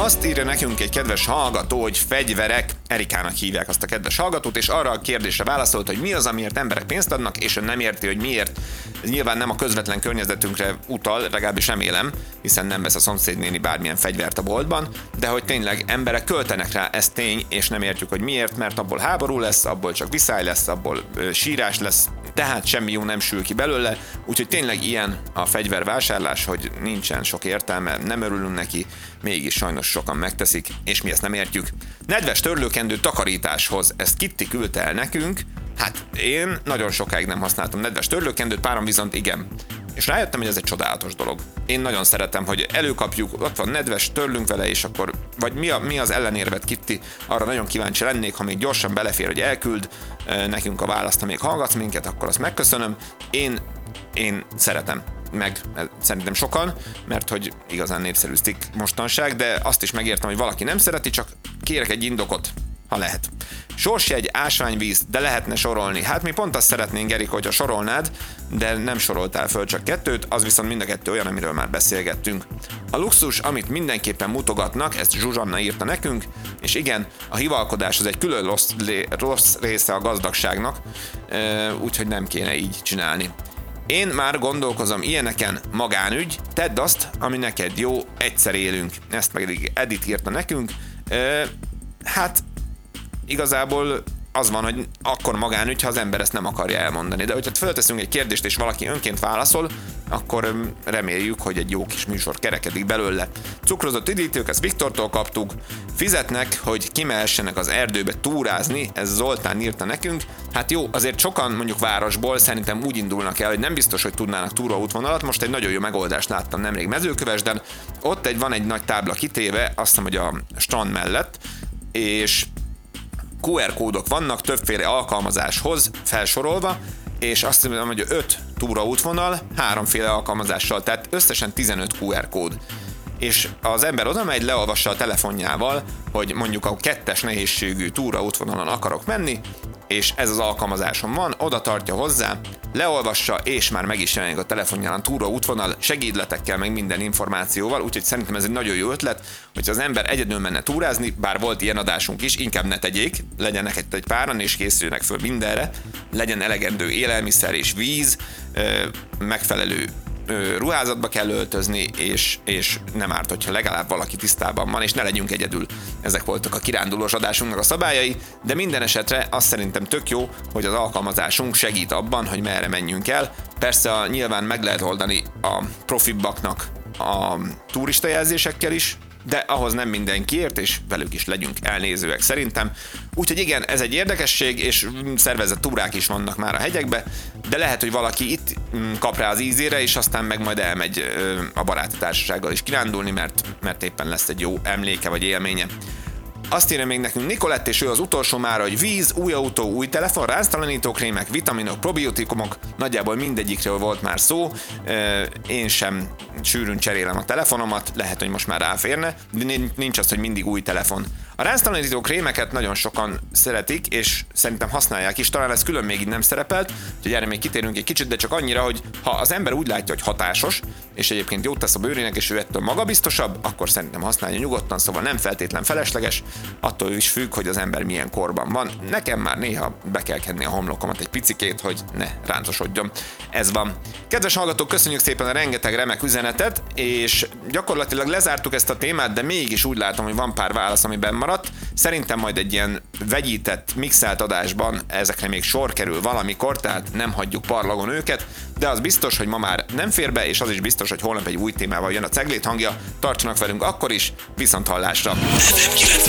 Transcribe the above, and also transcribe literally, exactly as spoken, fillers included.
Azt írja nekünk egy kedves hallgató, hogy fegyverek, Erikának hívják azt a kedves hallgatót, és arra a kérdésre válaszolt, hogy mi az, amiért emberek pénzt adnak, és ő nem érti, hogy miért. Ez nyilván nem a közvetlen környezetünkre utal, legalábbis remélem, hiszen nem vesz a szomszédnéni bármilyen fegyvert a boltban, de hogy tényleg emberek költenek rá, ez tény, és nem értjük, hogy miért, mert abból háború lesz, abból csak viszály lesz, abból ö, sírás lesz, tehát semmi jó nem sül ki belőle, úgyhogy tényleg ilyen a fegyvervásárlás, hogy nincsen sok értelme, nem örülünk neki, mégis sajnos sokan megteszik, és mi ezt nem értjük. Nedves törlőkendő takarításhoz, ezt Kitty küldte el nekünk, hát én nagyon sokáig nem használtam nedves törlőkendőt, párom viszont igen. És rájöttem, hogy ez egy csodálatos dolog. Én nagyon szeretem, hogy előkapjuk, ott van nedves, törlünk vele, és akkor, vagy mi, a, mi az ellenérvet, Kitty, arra nagyon kíváncsi lennék, ha még gyorsan belefér, hogy elküld nekünk a választ, ha még hallgatsz minket, akkor azt megköszönöm. Én, én szeretem, meg szerintem sokan, mert hogy igazán népszerű stick mostanság, de azt is megértem, hogy valaki nem szereti, csak kérek egy indokot, ha lehet. Sorsjegy, ásványvíz, de lehetne sorolni. Hát mi pont azt szeretnénk, Erik, hogyha sorolnád, de nem soroltál föl csak kettőt, az viszont mind a kettő olyan, amiről már beszélgettünk. A luxus, amit mindenképpen mutogatnak, ezt Zsuzsanna írta nekünk, és igen, a hivalkodás az egy külön rossz, rossz része a gazdagságnak, úgyhogy nem kéne így csinálni. Én már gondolkozom ilyeneken, magánügy, tedd azt, ami neked jó, egyszer élünk. Ezt meg Edith írta nekünk. Hát igazából az van, hogy akkor magánügy, ha az ember ezt nem akarja elmondani. De hogyha fölteszünk egy kérdést, és valaki önként válaszol, akkor reméljük, hogy egy jó kis műsor kerekedik belőle. Cukrozott üdítők, ezt Viktortól kaptuk. Fizetnek, hogy kimehessenek az erdőbe túrázni, ez Zoltán írta nekünk. Hát jó, azért sokan mondjuk városból szerintem úgy indulnak el, hogy nem biztos, hogy tudnának túraútvonalat. Most egy nagyon jó megoldást láttam nemrég Mezőkövesden. Ott egy, van egy nagy tábla kitéve, azt hiszem, hogy a strand mellett, és kú er kódok vannak többféle alkalmazáshoz felsorolva, és azt hiszem, hogy öt túraútvonal, háromféle alkalmazással, tehát összesen tizenöt kú er kód. És az ember oda megy, leolvassa a telefonjával, hogy mondjuk a kettes nehézségű túraútvonalon akarok menni, és ez az alkalmazáson van, oda tartja hozzá, leolvassa, és már meg is jelenik a telefonján a túraútvonal segédletekkel, meg minden információval, úgyhogy szerintem ez egy nagyon jó ötlet, hogyha az ember egyedül menne túrázni, bár volt ilyen adásunk is, inkább ne tegyék, legyenek egy, egy páran, és készüljenek föl mindenre, legyen elegendő élelmiszer és víz, megfelelő ruházatba kell öltözni, és, és nem árt, hogyha legalább valaki tisztában van, és ne legyünk egyedül. Ezek voltak a kirándulós adásunknak a szabályai, de minden esetre azt szerintem tök jó, hogy az alkalmazásunk segít abban, hogy merre menjünk el. Persze nyilván meg lehet oldani a profibbaknak a turistajelzésekkel is, de ahhoz nem mindenki ért, és velük is legyünk elnézőek szerintem. Úgyhogy igen, ez egy érdekesség, és szervezett túrák is vannak már a hegyekbe, de lehet, hogy valaki itt kap rá az ízére, és aztán meg majd elmegy a baráti társasággal is kirándulni, mert, mert éppen lesz egy jó emléke vagy élménye. Azt írja még nekünk Nikolett, és ő az utolsó már, hogy víz, új autó, új telefon, ránctalanító krémek, vitaminok, probiotikumok, nagyjából mindegyikről volt már szó. Én sem sűrűn cserélem a telefonomat, lehet, hogy most már ráférne, de nincs az, hogy mindig új telefon. A ránctalanító krémeket nagyon sokan szeretik, és szerintem használják is, talán ez külön még így nem szerepelt, úgyhogy erre még kitérünk egy kicsit, de csak annyira, hogy ha az ember úgy látja, hogy hatásos, és egyébként jót tesz a bőrének, és ő ettől magabiztosabb, akkor szerintem használja nyugodtan, szóval nem feltétlen felesleges, attól is függ, hogy az ember milyen korban van. Nekem már néha be kell kenni a homlokomat egy picikét, hogy ne ráncosodjon. Ez van. Kedves hallgatók, köszönjük szépen a rengeteg remek üzenetet, és gyakorlatilag lezártuk ezt a témát, de mégis úgy látom, hogy van pár válasz, amiben maradt. Szerintem majd egy ilyen vegyített, mixelt adásban ezekre még sor kerül valamikor, tehát nem hagyjuk parlagon őket, de az biztos, hogy ma már nem fér be, és az is biztos, hogy holnap egy új témával jön a Ceglét hangja. Tartsanak velünk akkor is, viszont hallásra!